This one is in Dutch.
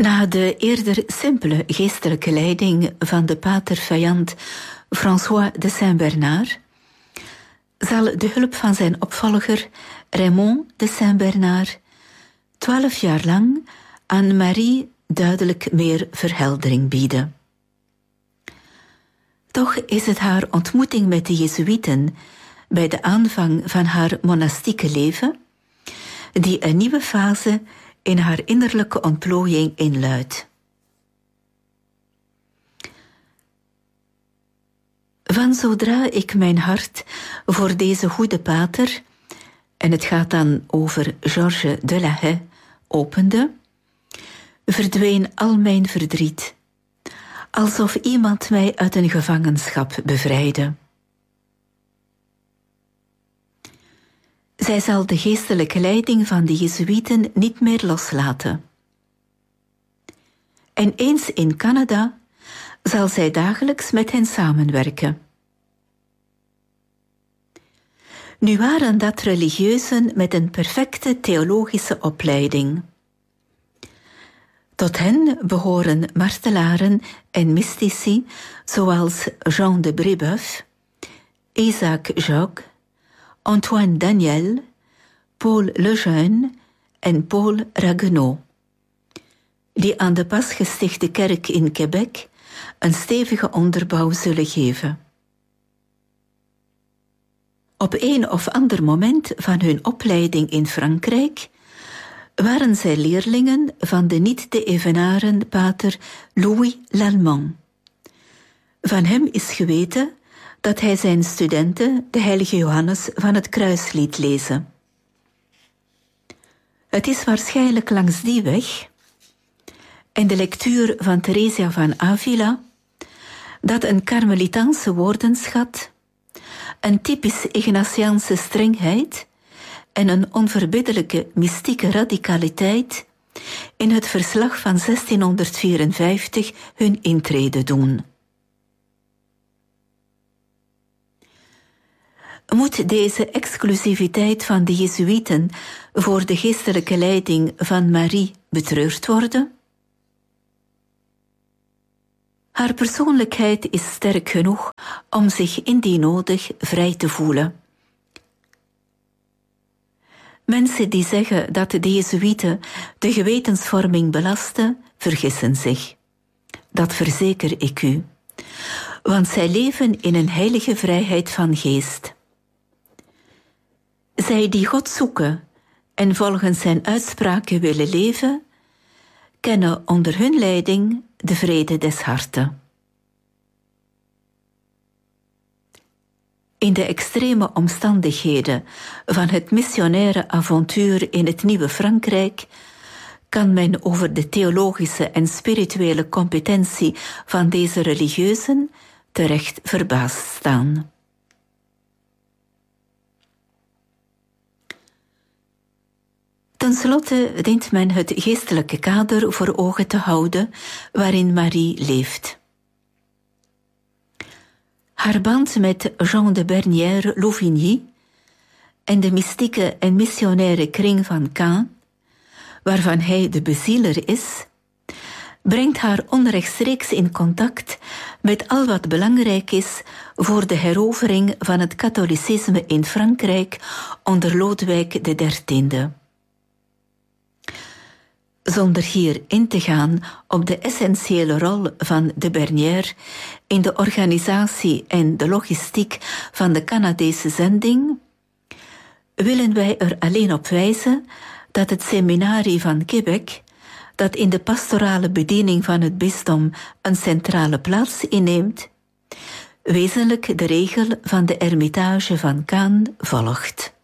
Na de eerder simpele geestelijke leiding van de pater Vaillant François de Saint-Bernard zal de hulp van zijn opvolger Raymond de Saint-Bernard 12 jaar lang aan Marie duidelijk meer verheldering bieden. Toch is het haar ontmoeting met de Jezuïeten bij de aanvang van haar monastieke leven die een nieuwe fase in haar innerlijke ontplooiing inluidt. Van zodra ik mijn hart voor deze goede pater, en het gaat dan over Georges de la Haye, opende, verdween al mijn verdriet, alsof iemand mij uit een gevangenschap bevrijdde. Zij zal de geestelijke leiding van de Jezuïeten niet meer loslaten. En eens in Canada zal zij dagelijks met hen samenwerken. Nu waren dat religieuzen met een perfecte theologische opleiding. Tot hen behoren martelaren en mystici zoals Jean de Brébeuf, Isaac Jogues, Antoine Daniel, Paul Lejeune en Paul Ragueneau, die aan de pas gestichte kerk in Quebec een stevige onderbouw zullen geven. Op een of ander moment van hun opleiding in Frankrijk waren zij leerlingen van de niet te evenaren pater Louis Lallemand. Van hem is geweten dat hij zijn studenten de heilige Johannes van het Kruis liet lezen. Het is waarschijnlijk langs die weg en de lectuur van Theresia van Avila dat een karmelitaanse woordenschat, een typisch Ignatiaanse strengheid en een onverbiddelijke mystieke radicaliteit in het verslag van 1654 hun intrede doen. Moet deze exclusiviteit van de Jezuïeten voor de geestelijke leiding van Marie betreurd worden? Haar persoonlijkheid is sterk genoeg om zich indien nodig vrij te voelen. Mensen die zeggen dat de Jezuïeten de gewetensvorming belasten, vergissen zich. Dat verzeker ik u, want zij leven in een heilige vrijheid van geest. Zij die God zoeken en volgens zijn uitspraken willen leven, kennen onder hun leiding de vrede des harten. In de extreme omstandigheden van het missionaire avontuur in het nieuwe Frankrijk kan men over de theologische en spirituele competentie van deze religieuzen terecht verbaasd staan. Ten slotte dient men het geestelijke kader voor ogen te houden waarin Marie leeft. Haar band met Jean de Bernière Louvigny en de mystieke en missionaire kring van Caen, waarvan hij de bezieler is, brengt haar onrechtstreeks in contact met al wat belangrijk is voor de herovering van het katholicisme in Frankrijk onder Lodewijk XIII. Zonder hier in te gaan op de essentiële rol van de Bernière in de organisatie en de logistiek van de Canadese zending, willen wij er alleen op wijzen dat het seminarie van Quebec, dat in de pastorale bediening van het bisdom een centrale plaats inneemt, wezenlijk de regel van de Ermitage van Caen volgt.